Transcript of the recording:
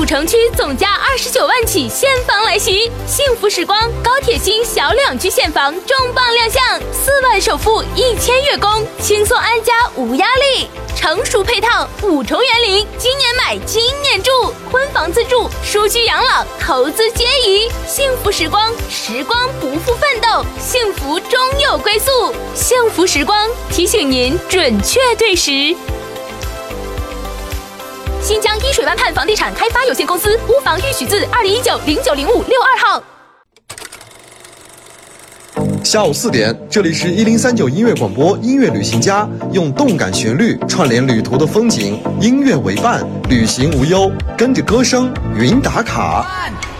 城区总价29万起现房来袭，幸福时光高铁新小两居现房重磅亮相，4万首付1000月供，轻松安家无压力。成熟配套5重园林，今年买今年住，婚房自住、舒居养老、投资皆宜。幸福时光，时光不负奋斗，幸福终有归宿。幸福时光提醒您准确对时。新疆伊水湾畔房地产开发有限公司，屋房预许字2019090562号。 下午4点，这里是1039音乐广播，音乐旅行家用动感旋律串联旅途的风景，音乐为伴，旅行无忧，跟着歌声云打卡。